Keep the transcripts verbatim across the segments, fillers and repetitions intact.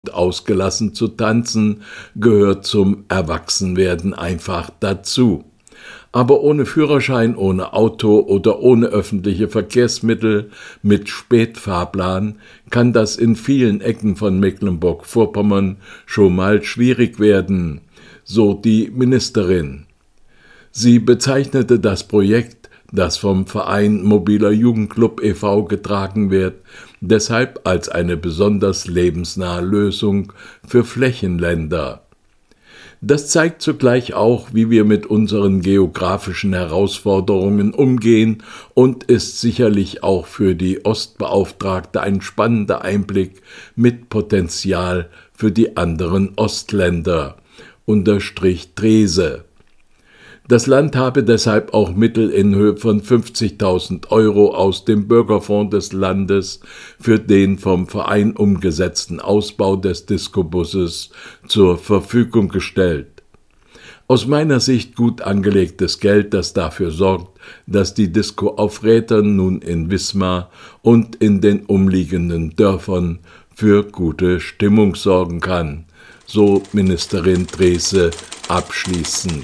ausgelassen zu tanzen, gehört zum Erwachsenwerden einfach dazu. Aber ohne Führerschein, ohne Auto oder ohne öffentliche Verkehrsmittel mit Spätfahrplan kann das in vielen Ecken von Mecklenburg-Vorpommern schon mal schwierig werden, so die Ministerin. Sie bezeichnete das Projekt, das vom Verein Mobiler Jugendclub e V getragen wird, deshalb als eine besonders lebensnahe Lösung für Flächenländer. Das zeigt zugleich auch, wie wir mit unseren geografischen Herausforderungen umgehen und ist sicherlich auch für die Ostbeauftragte ein spannender Einblick mit Potenzial für die anderen Ostländer, unterstrich Drese. Das Land habe deshalb auch Mittel in Höhe von fünfzigtausend Euro aus dem Bürgerfonds des Landes für den vom Verein umgesetzten Ausbau des Discobusses zur Verfügung gestellt. Aus meiner Sicht gut angelegtes Geld, das dafür sorgt, dass die Disco auf Rätern nun in Wismar und in den umliegenden Dörfern für gute Stimmung sorgen kann, so Ministerin Drese abschließend.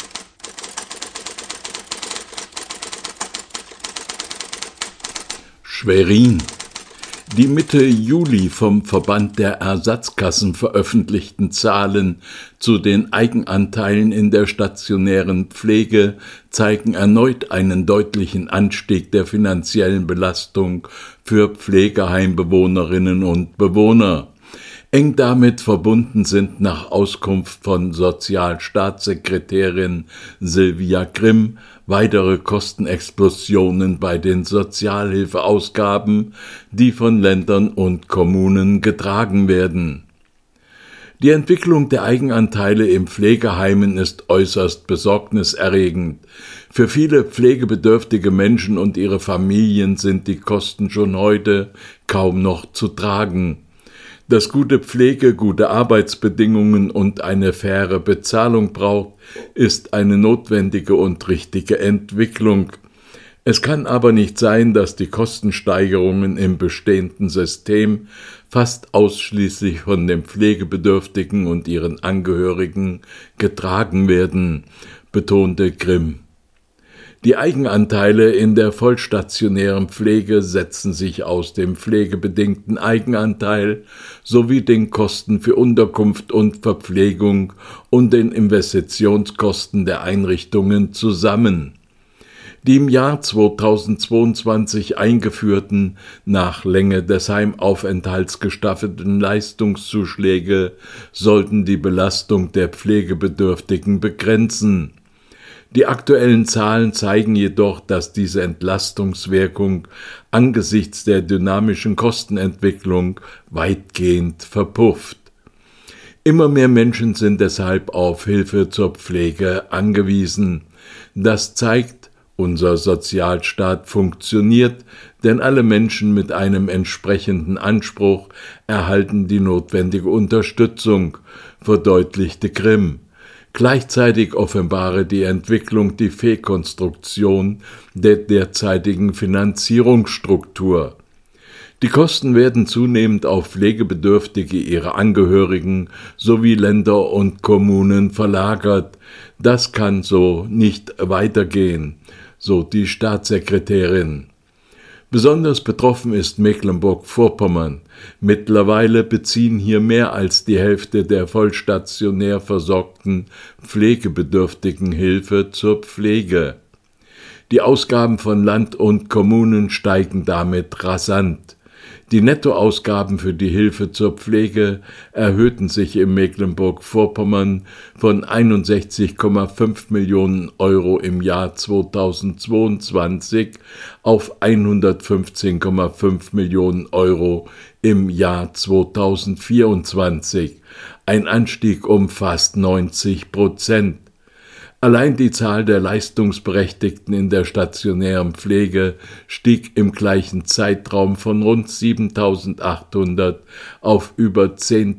Schwerin. Die Mitte Juli vom Verband der Ersatzkassen veröffentlichten Zahlen zu den Eigenanteilen in der stationären Pflege zeigen erneut einen deutlichen Anstieg der finanziellen Belastung für Pflegeheimbewohnerinnen und Bewohner. Eng damit verbunden sind nach Auskunft von Sozialstaatssekretärin Silvia Grimm weitere Kostenexplosionen bei den Sozialhilfeausgaben, die von Ländern und Kommunen getragen werden. Die Entwicklung der Eigenanteile in Pflegeheimen ist äußerst besorgniserregend. Für viele pflegebedürftige Menschen und ihre Familien sind die Kosten schon heute kaum noch zu tragen. Dass gute Pflege, gute Arbeitsbedingungen und eine faire Bezahlung braucht, ist eine notwendige und richtige Entwicklung. Es kann aber nicht sein, dass die Kostensteigerungen im bestehenden System fast ausschließlich von den Pflegebedürftigen und ihren Angehörigen getragen werden, betonte Grimm. Die Eigenanteile in der vollstationären Pflege setzen sich aus dem pflegebedingten Eigenanteil sowie den Kosten für Unterkunft und Verpflegung und den Investitionskosten der Einrichtungen zusammen. Die im Jahr zweitausendzweiundzwanzig eingeführten, nach Länge des Heimaufenthalts gestaffelten Leistungszuschläge sollten die Belastung der Pflegebedürftigen begrenzen. Die aktuellen Zahlen zeigen jedoch, dass diese Entlastungswirkung angesichts der dynamischen Kostenentwicklung weitgehend verpufft. Immer mehr Menschen sind deshalb auf Hilfe zur Pflege angewiesen. Das zeigt, unser Sozialstaat funktioniert, denn alle Menschen mit einem entsprechenden Anspruch erhalten die notwendige Unterstützung, verdeutlichte Grimm. Gleichzeitig offenbare die Entwicklung die Fehlkonstruktion der derzeitigen Finanzierungsstruktur. Die Kosten werden zunehmend auf Pflegebedürftige, ihre Angehörigen sowie Länder und Kommunen verlagert. Das kann so nicht weitergehen, so die Staatssekretärin. Besonders betroffen ist Mecklenburg-Vorpommern. Mittlerweile beziehen hier mehr als die Hälfte der vollstationär versorgten Pflegebedürftigen Hilfe zur Pflege. Die Ausgaben von Land und Kommunen steigen damit rasant. Die Nettoausgaben für die Hilfe zur Pflege erhöhten sich in Mecklenburg-Vorpommern von einundsechzig Komma fünf Millionen Euro im Jahr zweitausendzweiundzwanzig auf hundertfünfzehn Komma fünf Millionen Euro im Jahr zweitausendvierundzwanzig, ein Anstieg um fast neunzig Prozent. Allein die Zahl der Leistungsberechtigten in der stationären Pflege stieg im gleichen Zeitraum von rund siebentausendachthundert auf über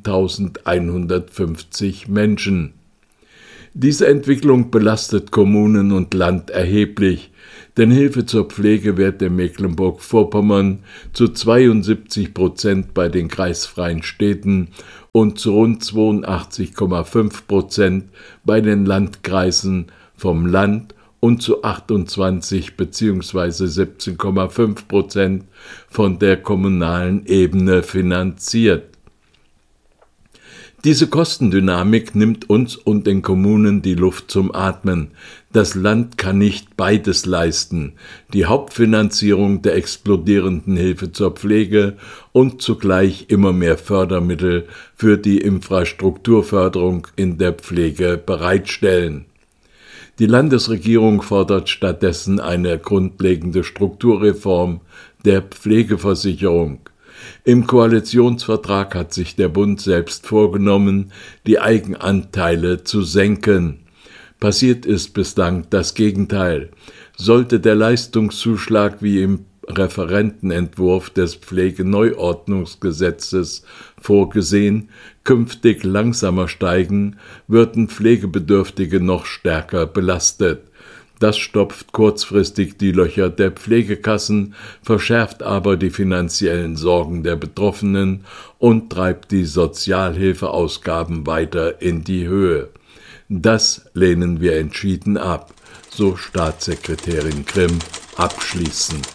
zehntausendeinhundertfünfzig Menschen. Diese Entwicklung belastet Kommunen und Land erheblich, Denn Hilfe zur Pflege wird in Mecklenburg-Vorpommern zu zweiundsiebzig Prozent bei den kreisfreien Städten und zu rund zweiundachtzig Komma fünf Prozent bei den Landkreisen vom Land und zu achtundzwanzig bzw. siebzehn Komma fünf Prozent von der kommunalen Ebene finanziert. Diese Kostendynamik nimmt uns und den Kommunen die Luft zum Atmen. Das Land kann nicht beides leisten, die Hauptfinanzierung der explodierenden Hilfe zur Pflege und zugleich immer mehr Fördermittel für die Infrastrukturförderung in der Pflege bereitstellen. Die Landesregierung fordert stattdessen eine grundlegende Strukturreform der Pflegeversicherung. Im Koalitionsvertrag hat sich der Bund selbst vorgenommen, die Eigenanteile zu senken. Passiert ist bislang das Gegenteil. Sollte der Leistungszuschlag wie im Referentenentwurf des Pflegeneuordnungsgesetzes vorgesehen, künftig langsamer steigen, würden Pflegebedürftige noch stärker belastet. Das stopft kurzfristig die Löcher der Pflegekassen, verschärft aber die finanziellen Sorgen der Betroffenen und treibt die Sozialhilfeausgaben weiter in die Höhe. Das lehnen wir entschieden ab, so Staatssekretärin Grimm abschließend.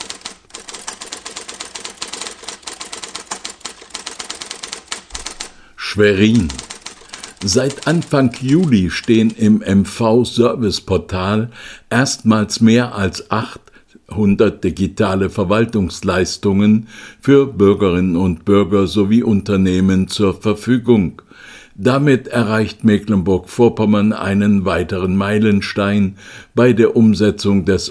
Schwerin. Seit Anfang Juli stehen im M V-Serviceportal erstmals mehr als achthundert digitale Verwaltungsleistungen für Bürgerinnen und Bürger sowie Unternehmen zur Verfügung. Damit erreicht Mecklenburg-Vorpommern einen weiteren Meilenstein bei der Umsetzung des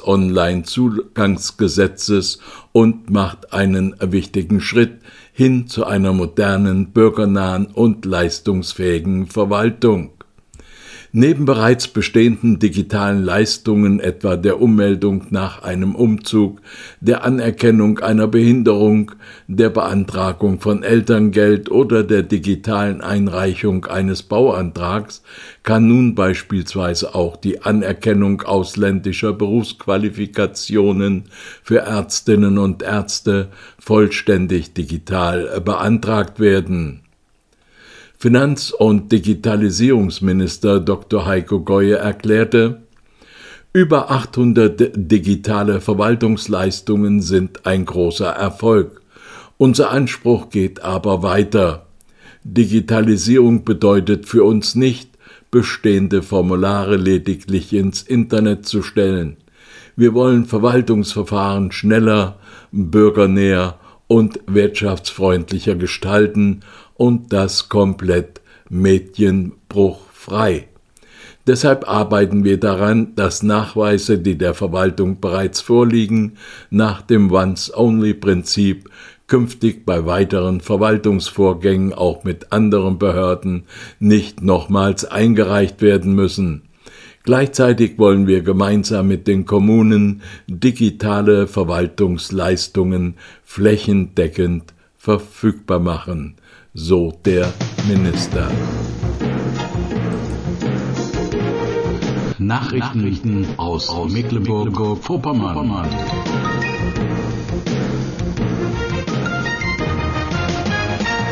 Online-Zugangsgesetzes und macht einen wichtigen Schritt hin zu einer modernen, bürgernahen und leistungsfähigen Verwaltung. Neben bereits bestehenden digitalen Leistungen, etwa der Ummeldung nach einem Umzug, der Anerkennung einer Behinderung, der Beantragung von Elterngeld oder der digitalen Einreichung eines Bauantrags, kann nun beispielsweise auch die Anerkennung ausländischer Berufsqualifikationen für Ärztinnen und Ärzte vollständig digital beantragt werden. Finanz- und Digitalisierungsminister Doktor Heiko Goye erklärte, über achthundert digitale Verwaltungsleistungen sind ein großer Erfolg. Unser Anspruch geht aber weiter. Digitalisierung bedeutet für uns nicht, bestehende Formulare lediglich ins Internet zu stellen. Wir wollen Verwaltungsverfahren schneller, bürgernäher und wirtschaftsfreundlicher gestalten und das komplett medienbruchfrei. Deshalb arbeiten wir daran, dass Nachweise, die der Verwaltung bereits vorliegen, nach dem Once-Only-Prinzip künftig bei weiteren Verwaltungsvorgängen auch mit anderen Behörden nicht nochmals eingereicht werden müssen. Gleichzeitig wollen wir gemeinsam mit den Kommunen digitale Verwaltungsleistungen flächendeckend verfügbar machen, so der Minister. Nachrichten aus Mecklenburg-Vorpommern.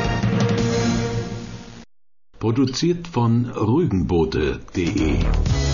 Produziert von rügenbote punkt de